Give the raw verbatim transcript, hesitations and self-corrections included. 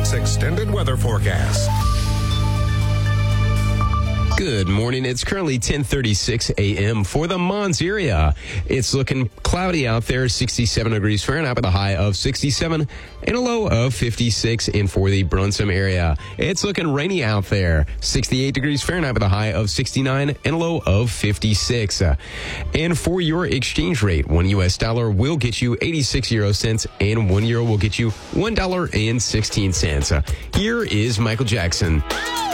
Tonight's extended weather forecast. Good morning. It's currently ten thirty-six a.m. for the Mons area. It's looking cloudy out there, sixty-seven degrees Fahrenheit with a high of sixty-seven and a low of fifty-six. And for the Brunsum area, it's looking rainy out there, sixty-eight degrees Fahrenheit with a high of sixty-nine and a low of fifty-six. Uh, and for your exchange rate, one U S dollar will get you eighty-six euro cents and one euro will get you one dollar and sixteen cents. Uh, here is Michael Jackson.